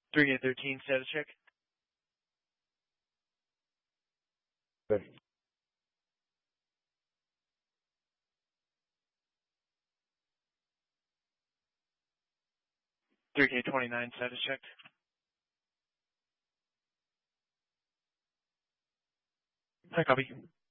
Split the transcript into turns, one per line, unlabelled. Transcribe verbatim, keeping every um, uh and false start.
three K thirteen, status check.
Good.
three K twenty-nine, status check. Hi, copy.